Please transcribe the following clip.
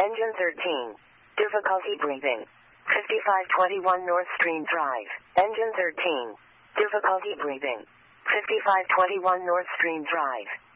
Engine 13. Difficulty breathing. 5521 North Stream Drive. Engine 13. Difficulty breathing. 5521 North Stream Drive.